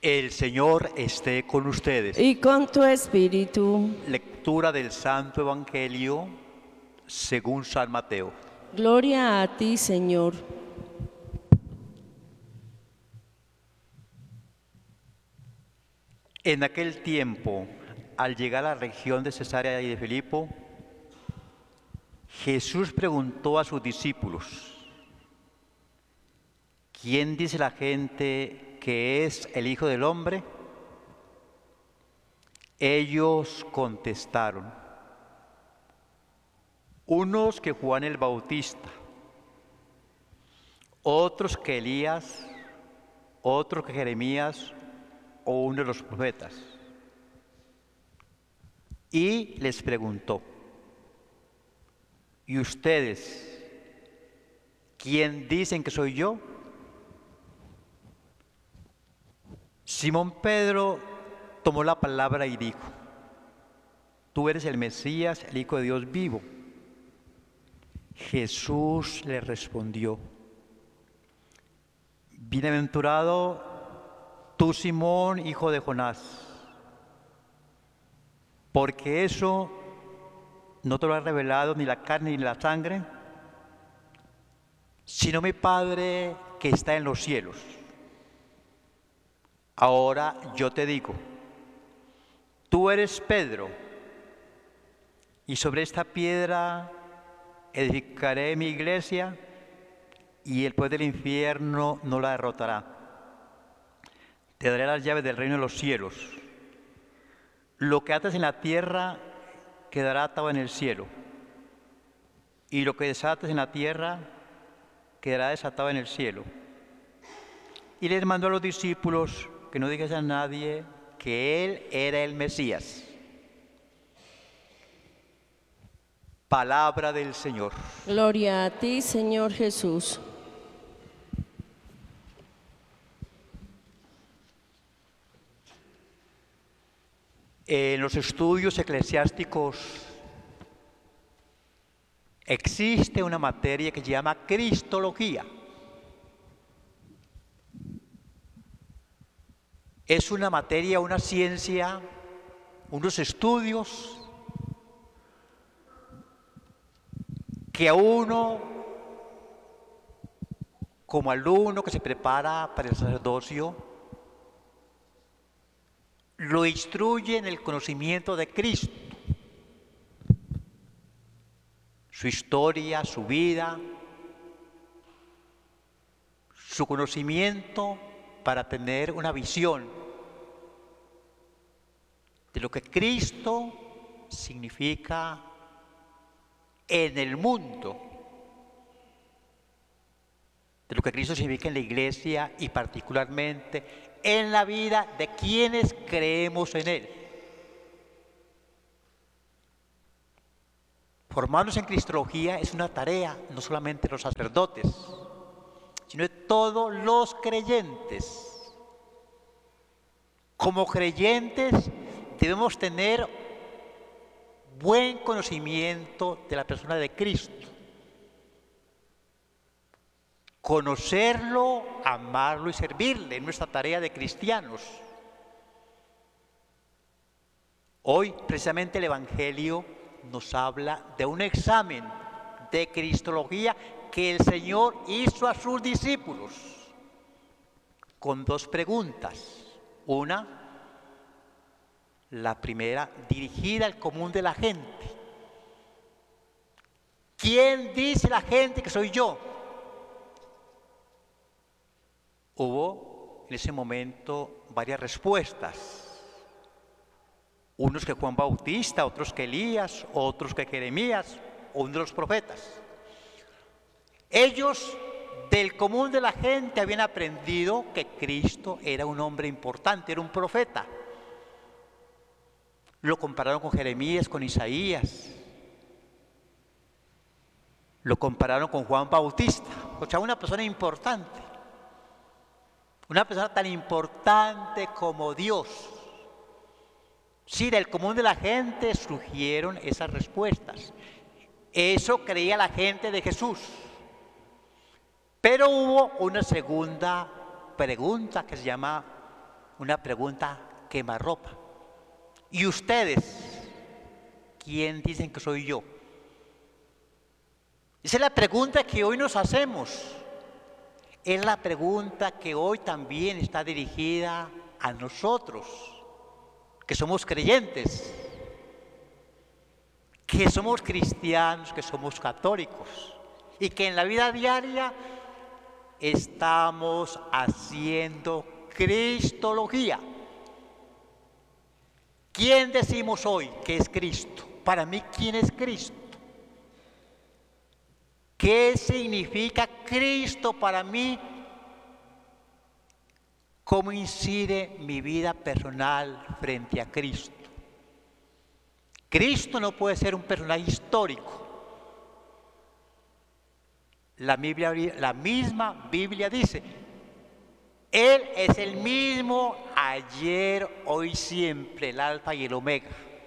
El Señor esté con ustedes. Y con tu espíritu. Lectura del Santo Evangelio según San Mateo. Gloria a ti, Señor. En aquel tiempo, al llegar a la región de Cesarea y de Filipo, Jesús preguntó a sus discípulos: ¿quién dice la gente que es el Hijo del Hombre? Ellos contestaron: unos que Juan el Bautista, otros que Elías, otros que Jeremías o uno de los profetas. Y les preguntó: ¿y ustedes quién dicen que soy yo? Simón Pedro tomó la palabra y dijo: tú eres el Mesías, el Hijo de Dios vivo. Jesús le respondió: bienaventurado tú, Simón, hijo de Jonás, porque eso no te lo ha revelado ni la carne ni la sangre, sino mi Padre que está en los cielos. Ahora yo te digo: tú eres Pedro, y sobre esta piedra edificaré mi iglesia, y el poder del infierno no la derrotará. Te daré las llaves del reino de los cielos. Lo que ates en la tierra quedará atado en el cielo, y lo que desates en la tierra quedará desatado en el cielo. Y les mandó a los discípulos que no dijesen a nadie que él era el Mesías. Palabra del Señor. Gloria a ti, Señor Jesús. En los estudios eclesiásticos existe una materia que se llama Cristología. Es una materia, una ciencia, unos estudios que a uno, como alumno que se prepara para el sacerdocio, lo instruye en el conocimiento de Cristo, su historia, su vida, su conocimiento para tener una visión de lo que Cristo significa en el mundo, de lo que Cristo significa en la iglesia y particularmente en la vida de quienes creemos en Él. Formarnos en Cristología es una tarea no solamente de los sacerdotes, sino de todos los creyentes. Como creyentes debemos tener buen conocimiento de la persona de Cristo. Conocerlo, amarlo y servirle en nuestra tarea de cristianos. Hoy, precisamente, el Evangelio nos habla de un examen de Cristología que el Señor hizo a sus discípulos con dos preguntas. Una, la primera, dirigida al común de la gente. ¿Quién dice la gente que soy yo? Hubo en ese momento varias respuestas. Unos que Juan Bautista, otros que Elías, otros que Jeremías, o uno de los profetas. Ellos, del común de la gente, habían aprendido que Cristo era un hombre importante, era un profeta. Lo compararon con Jeremías, con Isaías. Lo compararon con Juan Bautista, o sea, una persona importante. Una persona tan importante como Dios. Sí, del común de la gente surgieron esas respuestas. Eso creía la gente de Jesús. Pero hubo una segunda pregunta que se llama una pregunta quemarropa. ¿Y ustedes? ¿Quién dicen que soy yo? Esa es la pregunta que hoy nos hacemos. Es la pregunta que hoy también está dirigida a nosotros, que somos creyentes, que somos cristianos, que somos católicos y que en la vida diaria estamos haciendo cristología. ¿Quién decimos hoy que es Cristo? Para mí, ¿quién es Cristo? ¿Qué significa Cristo para mí? ¿Cómo incide mi vida personal frente a Cristo? Cristo no puede ser un personaje histórico. La misma Biblia dice, Él es el mismo ayer, hoy, siempre, el alfa y el omega.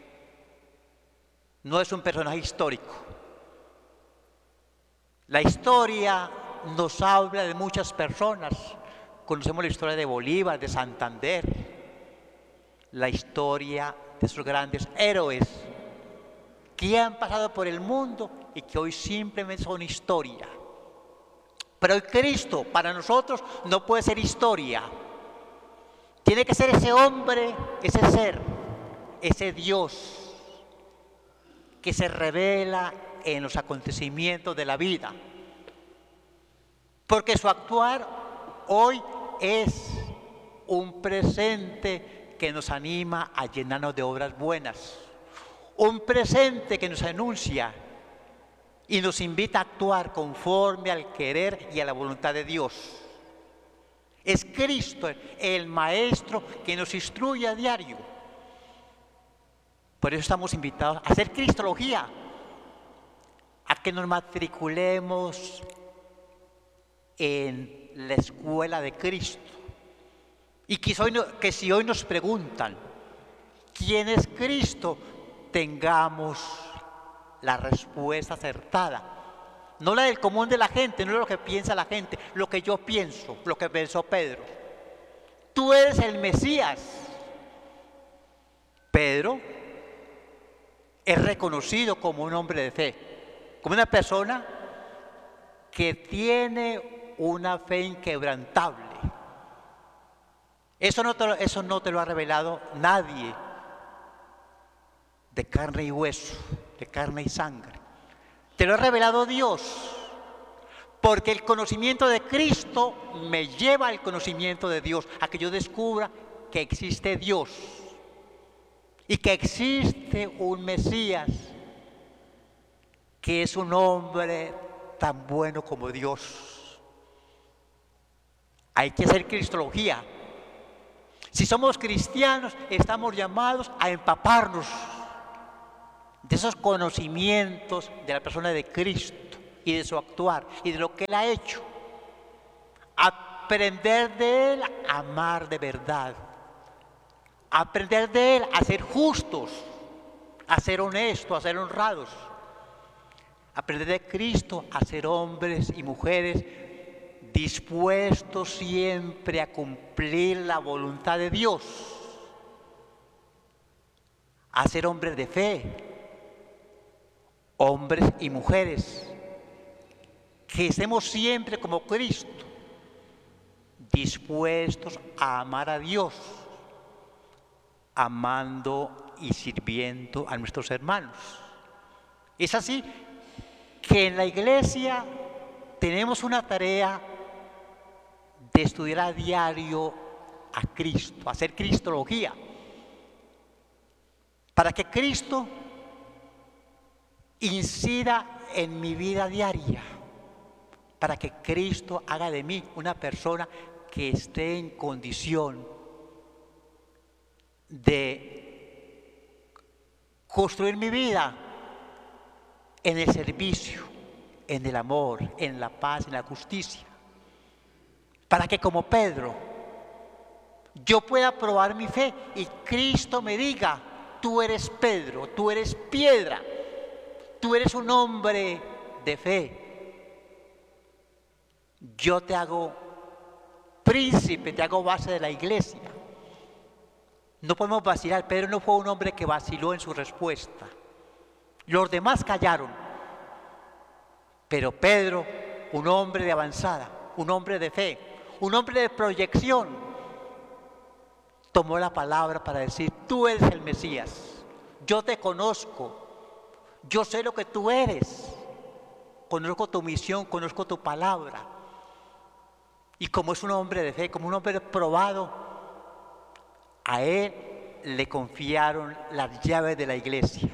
No es un personaje histórico. La historia nos habla de muchas personas. Conocemos la historia de Bolívar, de Santander, la historia de esos grandes héroes que han pasado por el mundo y que hoy simplemente son historia. Pero el Cristo para nosotros no puede ser historia. Tiene que ser ese hombre, ese ser, ese Dios que se revela en los acontecimientos de la vida. Porque su actuar hoy es un presente que nos anima a llenarnos de obras buenas. Un presente que nos anuncia y nos invita a actuar conforme al querer y a la voluntad de Dios. Es Cristo el Maestro que nos instruye a diario. Por eso estamos invitados a hacer cristología, a que nos matriculemos en la escuela de Cristo. Y que si hoy nos preguntan quién es Cristo, tengamos la respuesta acertada. No la del común de la gente, no lo que piensa la gente, lo que yo pienso, lo que pensó Pedro. Tú eres el Mesías. Pedro es reconocido como un hombre de fe, como una persona que tiene una fe inquebrantable. Eso no te lo ha revelado nadie de carne y hueso, de carne y sangre. Te lo ha revelado Dios, porque el conocimiento de Cristo me lleva al conocimiento de Dios, a que yo descubra que existe Dios y que existe un Mesías que es un hombre tan bueno como Dios. Hay que hacer cristología. Si somos cristianos, estamos llamados a empaparnos de esos conocimientos de la persona de Cristo y de su actuar y de lo que Él ha hecho. Aprender de Él a amar de verdad. Aprender de Él a ser justos, a ser honestos, a ser honrados. Aprender de Cristo a ser hombres y mujeres dispuestos siempre a cumplir la voluntad de Dios. A ser hombres de fe, hombres y mujeres que estemos siempre como Cristo, dispuestos a amar a Dios, amando y sirviendo a nuestros hermanos. Es así que en la iglesia tenemos una tarea de estudiar a diario a Cristo, hacer cristología, para que Cristo incida en mi vida diaria, para que Cristo haga de mí una persona que esté en condición de construir mi vida en el servicio, en el amor, en la paz, en la justicia. Para que como Pedro, yo pueda probar mi fe y Cristo me diga, tú eres Pedro, tú eres piedra, tú eres un hombre de fe. Yo te hago príncipe, te hago base de la iglesia. No podemos vacilar. Pedro no fue un hombre que vaciló en su respuesta. Los demás callaron. Pero Pedro, un hombre de avanzada, un hombre de fe, un hombre de proyección, tomó la palabra para decir: tú eres el Mesías, yo te conozco, yo sé lo que tú eres, conozco tu misión, conozco tu palabra. Y como es un hombre de fe, como un hombre probado, a él le confiaron las llaves de la iglesia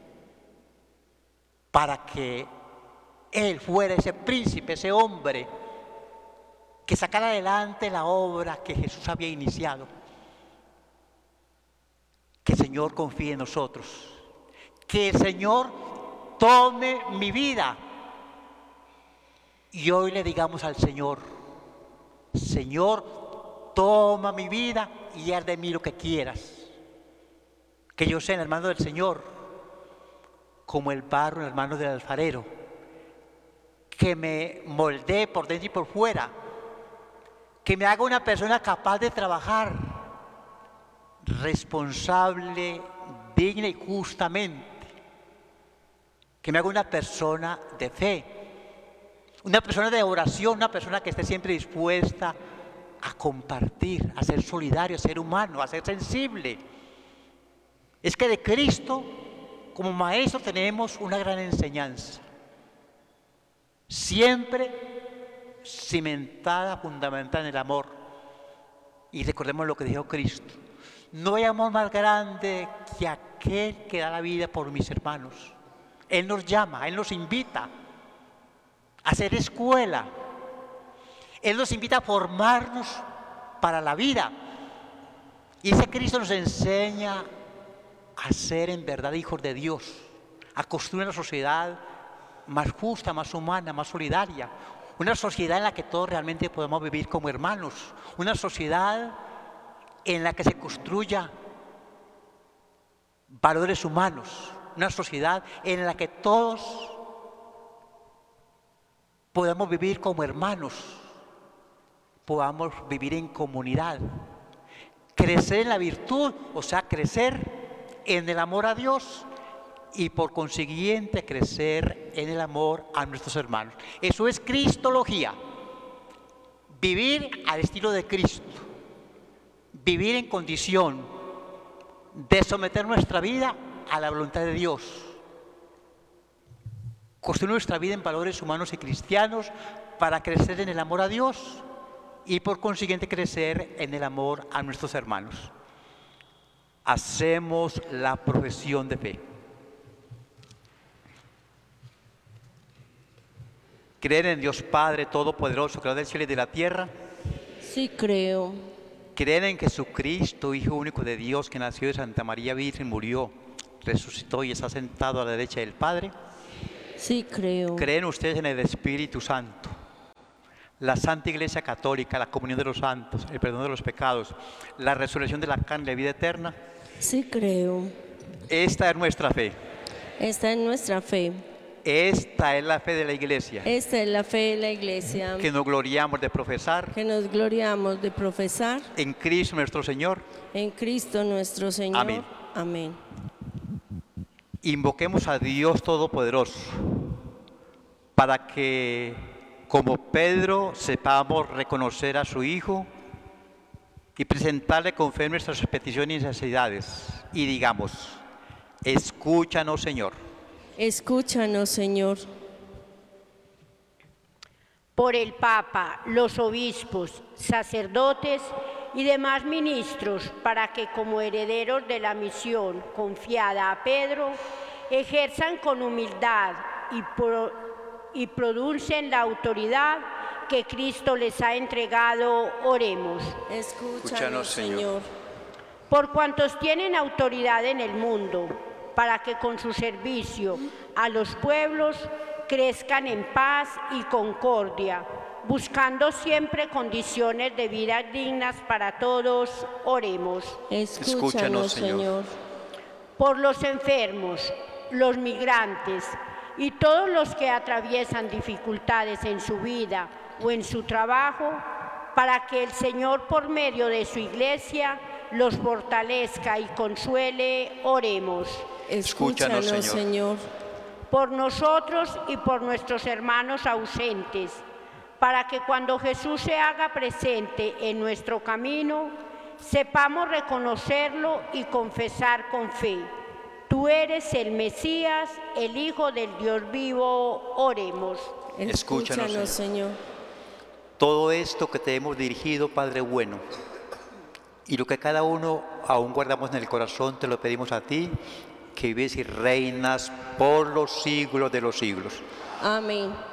para que él fuera ese príncipe, ese hombre que sacara adelante la obra que Jesús había iniciado. Que el Señor confíe en nosotros, que el Señor tome mi vida. Y hoy le digamos al Señor: Señor, toma mi vida y haz de mí lo que quieras. Que yo sea en las manos del Señor, como el barro en las manos del alfarero. Que me moldee por dentro y por fuera. Que me haga una persona capaz de trabajar, responsable, digna y justamente. Que me haga una persona de fe, una persona de oración, una persona que esté siempre dispuesta a compartir, a ser solidario, a ser humano, a ser sensible. Es que de Cristo, como maestro, tenemos una gran enseñanza, siempre cimentada, fundamentada en el amor. Y recordemos lo que dijo Cristo: no hay amor más grande que aquel que da la vida por mis hermanos. Él nos llama, Él nos invita a hacer escuela. Él nos invita a formarnos para la vida. Y ese Cristo nos enseña a ser en verdad hijos de Dios, a construir una sociedad más justa, más humana, más solidaria. Una sociedad en la que todos realmente podemos vivir como hermanos. Una sociedad en la que se construya valores humanos. Una sociedad en la que todos podamos vivir como hermanos, podamos vivir en comunidad, crecer en la virtud, o sea, crecer en el amor a Dios y por consiguiente crecer en el amor a nuestros hermanos. Eso es cristología, vivir al estilo de Cristo, vivir en condición de someter nuestra vida a la voluntad de Dios, construir nuestra vida en valores humanos y cristianos para crecer en el amor a Dios y por consiguiente crecer en el amor a nuestros hermanos. Hacemos la profesión de fe. ¿Creen en Dios Padre Todopoderoso, creador del cielo y de la tierra? Sí creo. ¿Creen en Jesucristo, Hijo único de Dios, que nació de Santa María Virgen, murió, resucitó y está sentado a la derecha del Padre? Sí creo. ¿Creen ustedes en el Espíritu Santo, la Santa Iglesia Católica, la comunión de los santos, el perdón de los pecados, la resurrección de la carne y la vida eterna? Sí creo. Esta es nuestra fe. Esta es nuestra fe. Esta es la fe de la Iglesia. Esta es la fe de la Iglesia. Que nos gloriamos de profesar. Que nos gloriamos de profesar. En Cristo nuestro Señor. En Cristo nuestro Señor. Amén. Amén. Invoquemos a Dios Todopoderoso para que, como Pedro, sepamos reconocer a su Hijo y presentarle con fe nuestras peticiones y necesidades. Y digamos: escúchanos, Señor. Escúchanos, Señor. Por el Papa, los obispos, sacerdotes y demás ministros, para que como herederos de la misión confiada a Pedro, ejerzan con humildad y producen la autoridad que Cristo les ha entregado, oremos. Escúchanos, Señor. Por cuantos tienen autoridad en el mundo, para que con su servicio a los pueblos crezcan en paz y concordia, buscando siempre condiciones de vida dignas para todos, oremos. Escúchanos, Señor. Por los enfermos, los migrantes y todos los que atraviesan dificultades en su vida o en su trabajo, para que el Señor, por medio de su Iglesia, los fortalezca y consuele, oremos. Escúchanos, Señor. Por nosotros y por nuestros hermanos ausentes, para que cuando Jesús se haga presente en nuestro camino, sepamos reconocerlo y confesar con fe. Tú eres el Mesías, el Hijo del Dios vivo, oremos. Escúchanos, Señor. Todo esto que te hemos dirigido, Padre bueno, y lo que cada uno aún guardamos en el corazón, te lo pedimos a ti, que vives y reinas por los siglos de los siglos. Amén.